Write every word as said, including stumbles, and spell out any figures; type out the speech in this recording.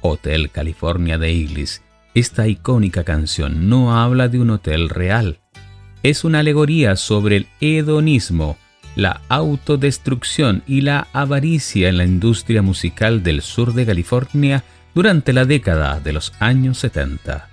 Hotel California de Eagles, esta icónica canción no habla de un hotel real. Es una alegoría sobre el hedonismo, la autodestrucción y la avaricia en la industria musical del sur de California durante la década de los años setenta.